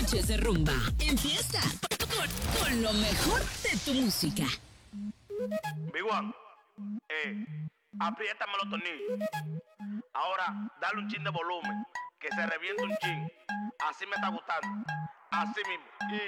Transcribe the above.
noches de rumba. En fiesta. Con lo mejor de tu música. Big One, apriétame los tornillos. Ahora, dale un chin de volumen, que se reviente un chin. Así me está gustando. Así mismo.